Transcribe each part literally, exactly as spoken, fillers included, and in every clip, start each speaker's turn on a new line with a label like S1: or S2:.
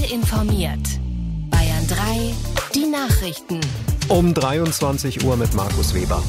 S1: Schnell informiert. Bayern drei, die Nachrichten.
S2: Um dreiundzwanzig Uhr mit Markus Weber.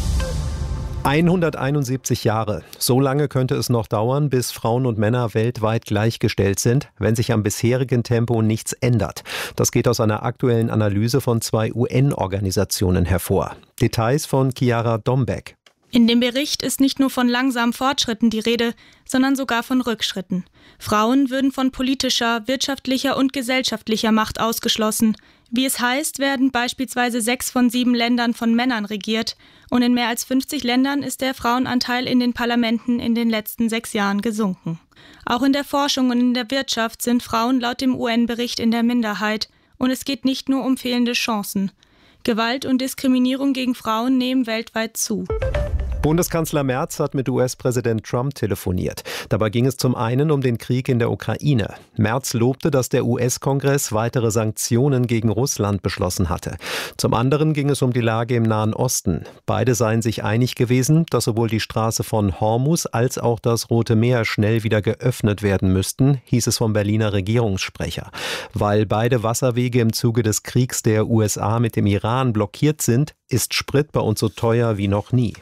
S2: hunderteinundsiebzig Jahre. So lange könnte es noch dauern, bis Frauen und Männer weltweit gleichgestellt sind, wenn sich am bisherigen Tempo nichts ändert. Das geht aus einer aktuellen Analyse von zwei U N-Organisationen hervor. Details von Chiara Dombeck.
S3: In dem Bericht ist nicht nur von langsamen Fortschritten die Rede, sondern sogar von Rückschritten. Frauen würden von politischer, wirtschaftlicher und gesellschaftlicher Macht ausgeschlossen. Wie es heißt, werden beispielsweise sechs von sieben Ländern von Männern regiert und in mehr als fünfzig Ländern ist der Frauenanteil in den Parlamenten in den letzten sechs Jahren gesunken. Auch in der Forschung und in der Wirtschaft sind Frauen laut dem U N-Bericht in der Minderheit und es geht nicht nur um fehlende Chancen. Gewalt und Diskriminierung gegen Frauen nehmen weltweit zu.
S2: Bundeskanzler Merz hat mit U S-Präsident Trump telefoniert. Dabei ging es zum einen um den Krieg in der Ukraine. Merz lobte, dass der U S-Kongress weitere Sanktionen gegen Russland beschlossen hatte. Zum anderen ging es um die Lage im Nahen Osten. Beide seien sich einig gewesen, dass sowohl die Straße von Hormuz als auch das Rote Meer schnell wieder geöffnet werden müssten, hieß es vom Berliner Regierungssprecher. Weil beide Wasserwege im Zuge des Kriegs der U S A mit dem Iran blockiert sind, ist Sprit bei uns so teuer wie noch nie.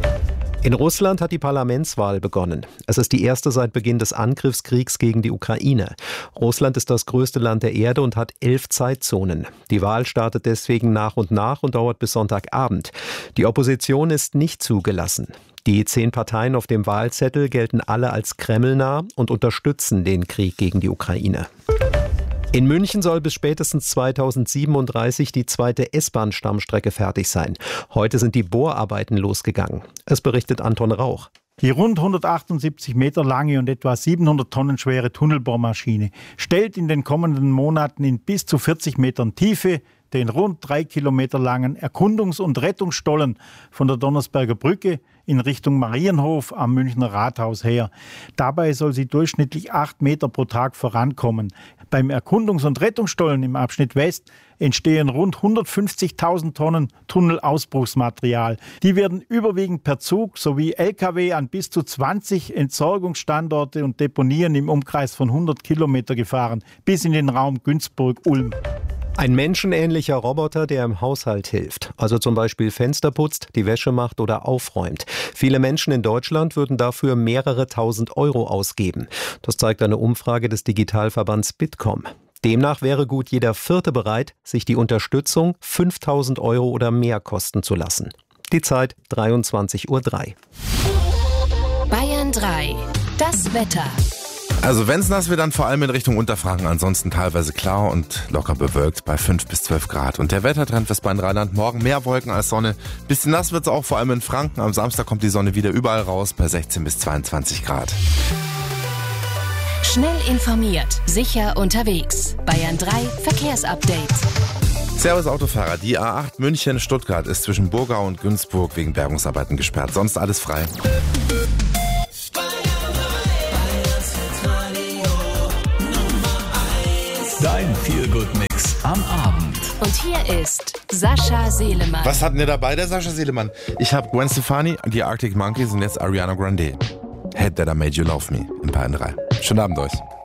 S2: In Russland hat die Parlamentswahl begonnen. Es ist die erste seit Beginn des Angriffskriegs gegen die Ukraine. Russland ist das größte Land der Erde und hat elf Zeitzonen. Die Wahl startet deswegen nach und nach und dauert bis Sonntagabend. Die Opposition ist nicht zugelassen. Die zehn Parteien auf dem Wahlzettel gelten alle als kremlnah und unterstützen den Krieg gegen die Ukraine. In München soll bis spätestens zweitausendsiebenunddreißig die zweite S-Bahn-Stammstrecke fertig sein. Heute sind die Bohrarbeiten losgegangen. Es berichtet Anton Rauch.
S4: Die rund hundertachtundsiebzig Meter lange und etwa siebenhundert Tonnen schwere Tunnelbohrmaschine stellt in den kommenden Monaten in bis zu vierzig Metern Tiefe den rund drei Kilometer langen Erkundungs- und Rettungsstollen von der Donnersberger Brücke in Richtung Marienhof am Münchner Rathaus her. Dabei soll sie durchschnittlich acht Meter pro Tag vorankommen. Beim Erkundungs- und Rettungsstollen im Abschnitt West entstehen rund hundertfünfzigtausend Tonnen Tunnelausbruchsmaterial. Die werden überwiegend per Zug sowie L K W an bis zu zwanzig Entsorgungsstandorte und Deponien im Umkreis von hundert Kilometer gefahren, bis in den Raum Günzburg-Ulm.
S2: Ein menschenähnlicher Roboter, der im Haushalt hilft, also zum Beispiel Fenster putzt, die Wäsche macht oder aufräumt. Viele Menschen in Deutschland würden dafür mehrere tausend Euro ausgeben. Das zeigt eine Umfrage des Digitalverbands Bitkom. Demnach wäre gut jeder Vierte bereit, sich die Unterstützung fünftausend Euro oder mehr kosten zu lassen. Die Zeit dreiundzwanzig Uhr drei.
S1: Bayern drei, das Wetter.
S5: Also wenn es nass wird, dann vor allem in Richtung Unterfranken, ansonsten teilweise klar und locker bewölkt bei fünf bis zwölf Grad. Und der Wettertrend fürs Rheinland morgen mehr Wolken als Sonne. Bisschen nass wird es auch vor allem in Franken. Am Samstag kommt die Sonne wieder überall raus bei sechzehn bis zweiundzwanzig Grad.
S1: Schnell informiert, sicher unterwegs. Bayern drei Verkehrsupdate.
S5: Servus Autofahrer, die A acht München-Stuttgart ist zwischen Burgau und Günzburg wegen Bergungsarbeiten gesperrt. Sonst alles frei.
S6: Dein Feel-Good-Mix am Abend.
S1: Und hier ist Sascha Selemann.
S5: Was hatten wir dabei, der Sascha Selemann? Ich habe Gwen Stefani, die Arctic Monkeys und jetzt Ariana Grande. Head That I Made You Love Me in Bayern drei. Schönen Abend euch.